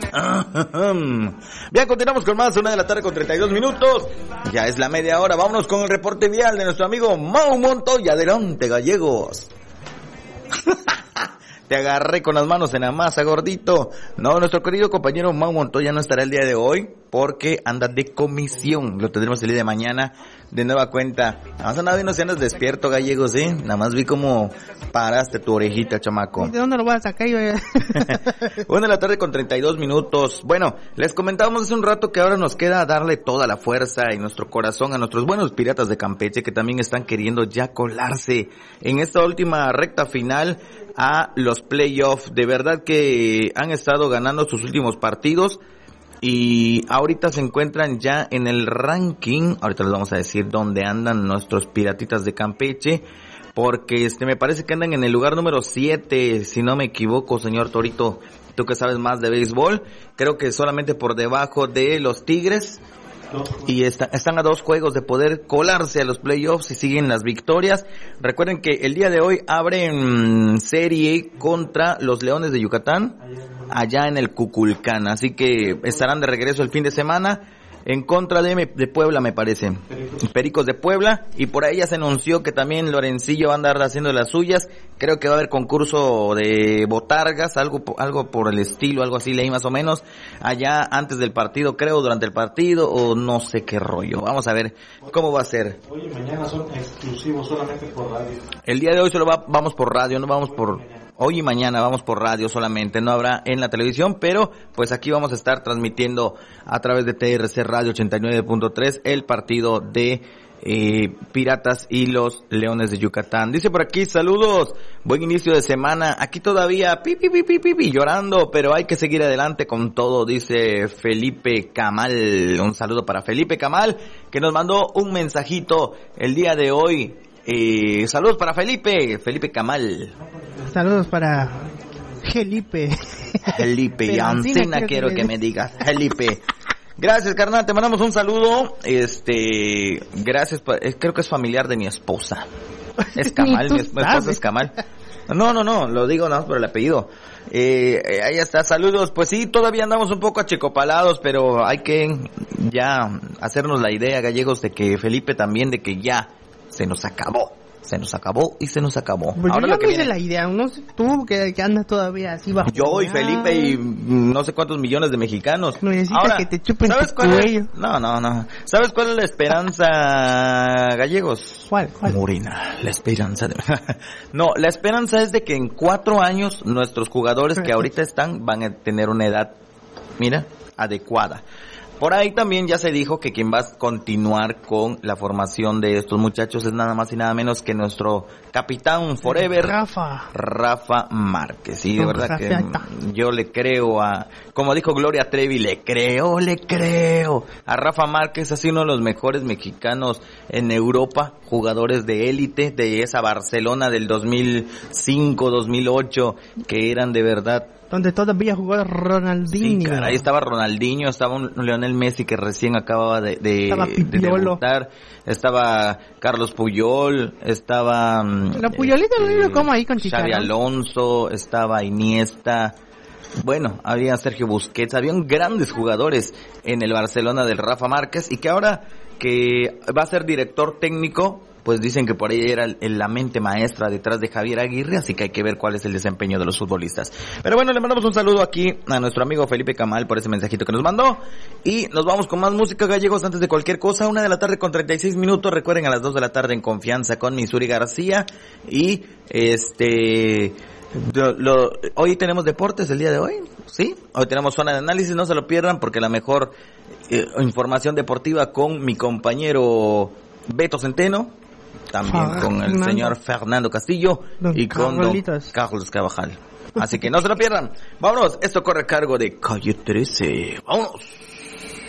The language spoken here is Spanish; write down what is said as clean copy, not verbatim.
Bien, continuamos con más, 1:00 con 32 minutos. Ya es la media hora. Vámonos con el reporte vial de nuestro amigo Mau Montoya. Adelante, gallegos. Te agarré con las manos en la masa, gordito. No, nuestro querido compañero Mau Montoya no estará el día de hoy porque anda de comisión. Lo tendremos el día de mañana de nueva cuenta. Vamos a ver si andas despierto, gallegos, ¿eh? Nada más vi cómo paraste tu orejita, chamaco. ¿De dónde lo vas a sacar yo? 1:00 con 32 minutos. Bueno, les comentábamos hace un rato que ahora nos queda darle toda la fuerza y nuestro corazón a nuestros buenos Piratas de Campeche que también están queriendo ya colarse en esta última recta final a los playoffs. De verdad que han estado ganando sus últimos partidos y ahorita se encuentran ya en el ranking. Ahorita les vamos a decir dónde andan nuestros Piratitas de Campeche, porque me parece que andan en el lugar número 7, si no me equivoco, señor Torito, tú que sabes más de béisbol. Creo que solamente por debajo de los Tigres. Y están a 2 juegos de poder colarse a los playoffs y siguen las victorias. Recuerden que el día de hoy abren serie contra los Leones de Yucatán allá en el Cuculcán. Así que estarán de regreso el fin de semana en contra de Puebla, me parece. Pericos de Puebla. Y por ahí ya se anunció que también Lorencillo va a andar haciendo las suyas. Creo que va a haber concurso de botargas, algo por el estilo, algo así leí más o menos, allá antes del partido, creo, durante el partido, o no sé qué rollo. Vamos a ver cómo va a ser. Hoy y mañana son exclusivos solamente por radio. El día de hoy solo vamos por radio, no vamos por... Hoy y mañana vamos por radio solamente, no habrá en la televisión, pero pues aquí vamos a estar transmitiendo a través de TRC Radio 89.3 el partido de Piratas y los Leones de Yucatán. Dice por aquí, saludos, buen inicio de semana, aquí todavía pipi llorando, pero hay que seguir adelante con todo, dice Felipe Camal. Un saludo para Felipe Camal, que nos mandó un mensajito el día de hoy. Saludos para Felipe Camal. Saludos para Felipe y Ancina quiero que me digas, Felipe. Gracias, carnal, te mandamos un saludo. Gracias, creo que es familiar de mi esposa. Es Camal, mi esposa es Camal. No, lo digo nada más por el apellido. Ahí está, saludos. Pues sí, todavía andamos un poco achicopalados, pero hay que ya hacernos la idea, gallegos, de que Felipe también, de que ya se nos acabó. Se nos acabó. Pues ahora yo ya me hice la idea, no sé, tú que andas todavía así bajo. Yo y Felipe y no sé cuántos millones de mexicanos. Necesitas ahora, que te chupen ¿sabes tu cuello? No. ¿Sabes cuál es la esperanza, gallegos? ¿Cuál? Morena, la esperanza. No, la esperanza es de que en 4 años nuestros jugadores que ahorita están van a tener una edad, mira, adecuada. Por ahí también ya se dijo que quien va a continuar con la formación de estos muchachos es nada más y nada menos que nuestro capitán forever, Rafa Márquez. Sí, de verdad que yo le creo como dijo Gloria Trevi, le creo a Rafa Márquez, así uno de los mejores mexicanos en Europa, jugadores de élite, de esa Barcelona del 2005, 2008, que eran de verdad... Donde todavía jugó Ronaldinho. Sí, caray, estaba Ronaldinho, estaba un Lionel Messi que recién acababa de debutar, estaba Carlos Puyol, estaba... La Puyolita lo vino como ahí con Chicharito. Xavi Alonso, estaba Iniesta, bueno, había Sergio Busquets, habían grandes jugadores en el Barcelona del Rafa Márquez, y que ahora que va a ser director técnico, pues dicen que por ahí era la mente maestra detrás de Javier Aguirre, así que hay que ver cuál es el desempeño de los futbolistas. Pero bueno, le mandamos un saludo aquí a nuestro amigo Felipe Camal por ese mensajito que nos mandó, y nos vamos con más música, gallegos. Antes de cualquier cosa, 1:00 con 36 minutos, recuerden a las 2 de la tarde en Confianza con Missouri García, y hoy tenemos deportes el día de hoy, ¿sí? Hoy tenemos zona de análisis, no se lo pierdan, porque la mejor información deportiva con mi compañero Beto Centeno, también con el señor Fernando Castillo y con don Carlos Carvajal. Así que no se lo pierdan. Vámonos, esto corre a cargo de Calle 13. Vámonos.